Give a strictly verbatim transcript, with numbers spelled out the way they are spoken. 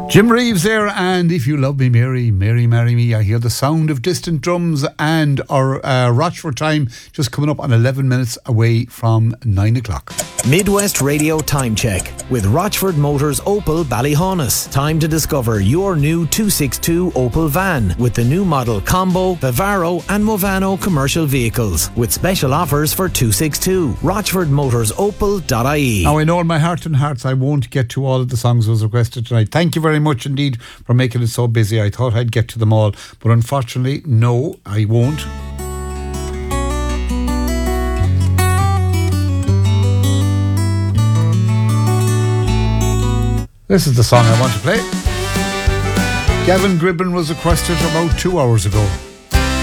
Jim Reeves there, and If You Love Me, Mary, Mary, Marry Me. I hear the sound of distant drums, and our uh, Rochford time just coming up on eleven minutes away from nine o'clock. Midwest Radio Time Check with Rochford Motors Opel Ballyhaunis. Time to discover your new two sixty-two Opel van with the new model Combo, Vivaro and Movano commercial vehicles with special offers for two sixty-two. rochford motors opel dot I E. Now, I know in my heart and hearts I won't get to all of the songs that was requested tonight. Thank you very much indeed for making it so busy. I thought I'd get to them all, but unfortunately, no, I won't. This is the song I want to play. Gavin Gribben was requested about two hours ago.